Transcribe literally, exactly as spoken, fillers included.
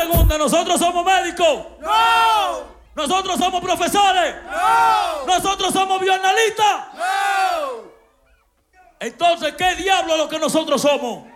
pregunta, ¿nosotros somos médicos? ¡No! ¿Nosotros somos profesores? ¡No! ¿Nosotros somos bioanalistas? ¡No! Entonces, ¿qué diablo es lo que nosotros somos?